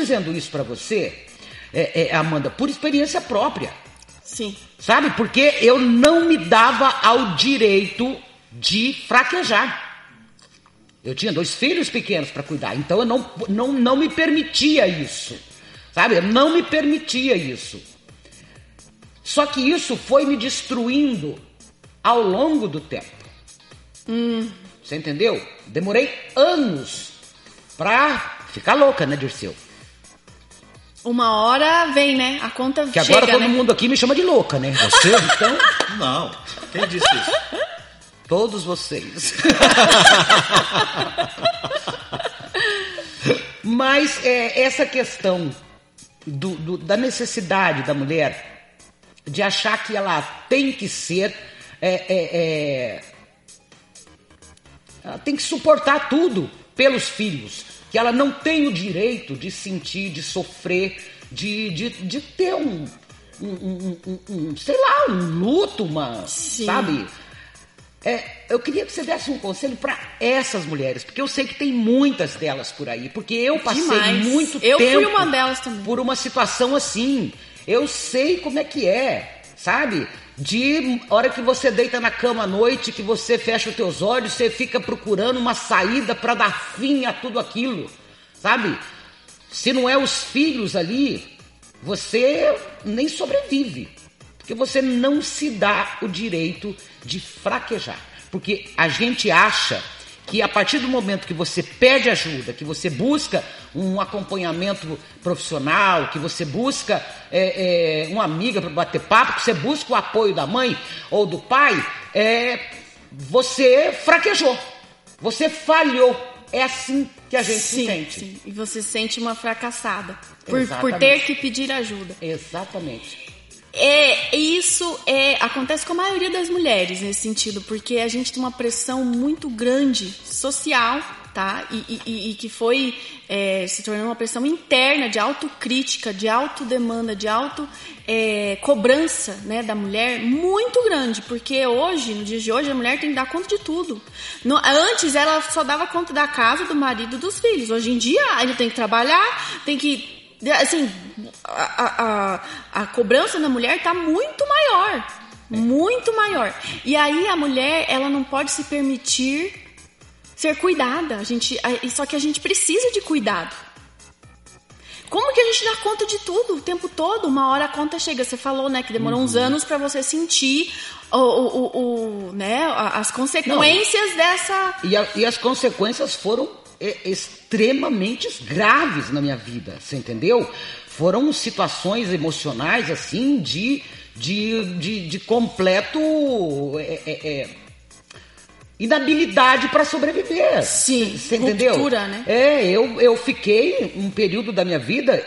dizendo isso para você, Amanda, por experiência própria. Sim. Sabe? Porque eu não me dava ao direito de fraquejar. Eu tinha 2 filhos pequenos para cuidar, então eu não me permitia isso. Sabe? Eu não me permitia isso. Só que isso foi me destruindo ao longo do tempo. Você entendeu? Demorei anos pra ficar louca, né, Dirceu? Uma hora vem, né? A conta que chega, agora todo né? mundo aqui me chama de louca, né? Você? Então, Não. Quem disse isso? todos vocês. Mas essa questão da necessidade da mulher de achar que ela tem que ser... ela tem que suportar tudo pelos filhos. Que ela não tem o direito de sentir, de sofrer, de ter sei lá, um luto, sabe? Eu queria que você desse um conselho para essas mulheres, porque eu sei que tem muitas delas por aí, porque eu passei muito tempo... Eu fui uma delas também. Por uma situação assim. Eu sei como é que é, sabe? De hora que você deita na cama à noite, que você fecha os teus olhos, você fica procurando uma saída para dar fim a tudo aquilo, sabe? Se não é os filhos ali, você nem sobrevive, porque você não se dá o direito de fraquejar, porque a gente acha que a partir do momento que você pede ajuda, que você busca um acompanhamento profissional, que você busca uma amiga para bater papo, que você busca o apoio da mãe ou do pai, você fraquejou, você falhou. É assim que a gente se sente. Sim. E você sente uma fracassada por ter que pedir ajuda. Exatamente. Isso acontece com a maioria das mulheres nesse sentido, porque a gente tem uma pressão muito grande social, tá? E que foi se tornando uma pressão interna de autocrítica, de autodemanda, de cobrança, né, da mulher muito grande, porque hoje, no dia de hoje, a mulher tem que dar conta de tudo. Antes ela só dava conta da casa, do marido e dos filhos. Hoje em dia ainda tem que trabalhar, tem que... Assim, a cobrança da mulher está muito maior, muito maior. E aí a mulher, ela não pode se permitir ser cuidada. Só que a gente precisa de cuidado. Como que a gente dá conta de tudo o tempo todo? Uma hora a conta chega. Você falou, né, que demorou uns anos para você sentir né, as consequências dessa... E as consequências foram extremamente graves na minha vida, você entendeu? Foram situações emocionais assim de completo inabilidade para sobreviver. Sim, você entendeu? Ruptura, né? Eu fiquei um período da minha vida,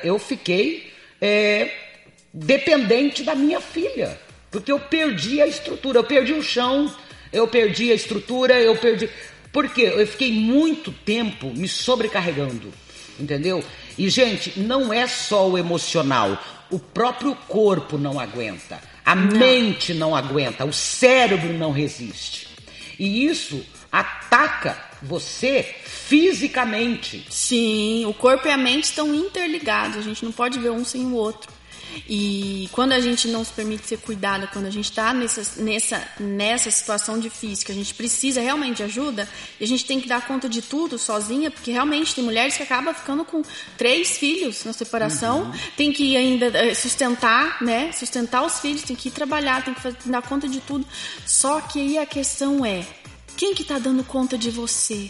dependente da minha filha, porque eu perdi a estrutura, eu perdi o chão, eu perdi a estrutura, porque eu fiquei muito tempo me sobrecarregando, entendeu? E, gente, não é só o emocional. O próprio corpo não aguenta. A mente não aguenta. O cérebro não resiste. E isso ataca você fisicamente. Sim, o corpo e a mente estão interligados. A gente não pode ver um sem o outro. E quando a gente não se permite ser cuidada, quando a gente está nessa situação difícil, que a gente precisa realmente de ajuda, e a gente tem que dar conta de tudo sozinha, porque realmente tem mulheres que acabam ficando com 3 filhos na separação, tem que ainda sustentar, né? Sustentar os filhos, tem que ir trabalhar, tem que dar conta de tudo. Só que aí a questão é, quem que está dando conta de você?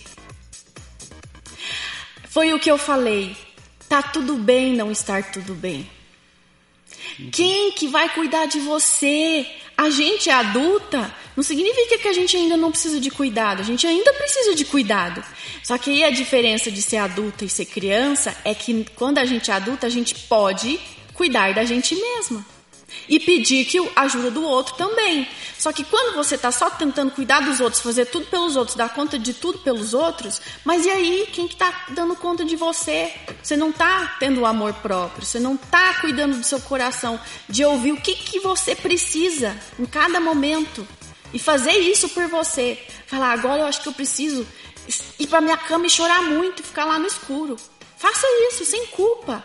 Foi o que eu falei, tá tudo bem não estar tudo bem. Quem que vai cuidar de você? A gente é adulta, não significa que a gente ainda não precisa de cuidado. A gente ainda precisa de cuidado. Só que aí a diferença de ser adulta e ser criança é que quando a gente é adulta, a gente pode cuidar da gente mesma. E pedir a ajuda do outro também. Só que quando você está só tentando cuidar dos outros, fazer tudo pelos outros, dar conta de tudo pelos outros, mas e aí, quem que está dando conta de você? Você não está tendo amor próprio, você não está cuidando do seu coração, de ouvir o que você precisa em cada momento. E fazer isso por você. Falar, agora eu acho que eu preciso ir para minha cama e chorar muito e ficar lá no escuro. Faça isso, sem culpa.